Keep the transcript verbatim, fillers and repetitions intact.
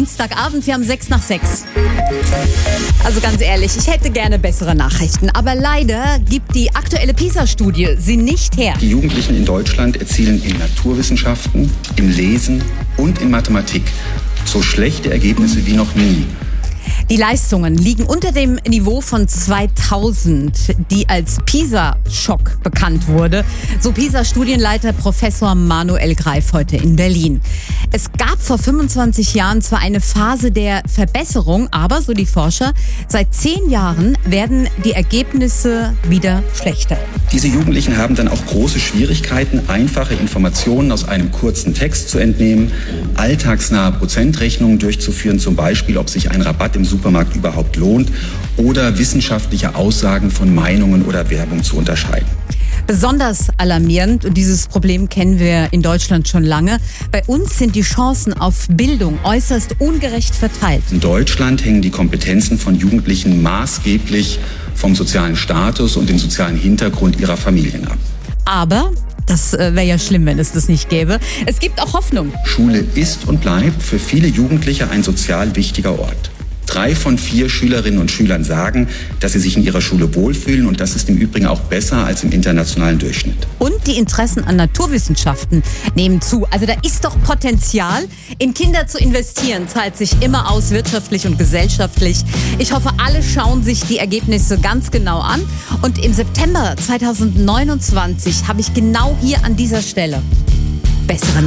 Samstagabend, wir haben sechs nach sechs. Also ganz ehrlich, ich hätte gerne bessere Nachrichten, aber leider gibt die aktuelle PISA-Studie sie nicht her. Die Jugendlichen in Deutschland erzielen in Naturwissenschaften, im Lesen und in Mathematik so schlechte Ergebnisse wie noch nie. Die Leistungen liegen unter dem Niveau von zweitausend, die als PISA-Schock bekannt wurde. So PISA-Studienleiter Professor Manuel Greif heute in Berlin. Es gab vor fünfundzwanzig Jahren zwar eine Phase der Verbesserung, aber, so die Forscher, seit zehn Jahren werden die Ergebnisse wieder schlechter. Diese Jugendlichen haben dann auch große Schwierigkeiten, einfache Informationen aus einem kurzen Text zu entnehmen, alltagsnahe Prozentrechnungen durchzuführen, zum Beispiel, ob sich ein Rabatt im Supermarkt überhaupt lohnt, oder wissenschaftliche Aussagen von Meinungen oder Werbung zu unterscheiden. Besonders alarmierend, und dieses Problem kennen wir in Deutschland schon lange, bei uns sind die Chancen auf Bildung äußerst ungerecht verteilt. In Deutschland hängen die Kompetenzen von Jugendlichen maßgeblich vom sozialen Status und dem sozialen Hintergrund ihrer Familien ab. Aber das wäre ja schlimm, wenn es das nicht gäbe. Es gibt auch Hoffnung. Schule ist und bleibt für viele Jugendliche ein sozial wichtiger Ort. Drei von vier Schülerinnen und Schülern sagen, dass sie sich in ihrer Schule wohlfühlen, und das ist im Übrigen auch besser als im internationalen Durchschnitt. Und die Interessen an Naturwissenschaften nehmen zu. Also da ist doch Potenzial. In Kinder zu investieren zahlt sich immer aus, wirtschaftlich und gesellschaftlich. Ich hoffe, alle schauen sich die Ergebnisse ganz genau an. Und im September zweitausendneunundzwanzig habe ich genau hier an dieser Stelle bessere Nachrichten.